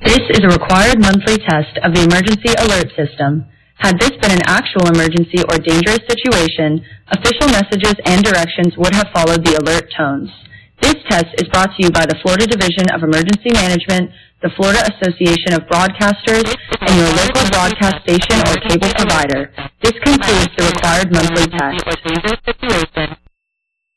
This is a required monthly test of the emergency alert system. Had this been an actual emergency or dangerous situation, official messages and directions would have followed the alert tones. This test is brought to you by the Florida Division of Emergency Management, the Florida Association of Broadcasters, and your local broadcast station or cable provider. This concludes the required monthly test.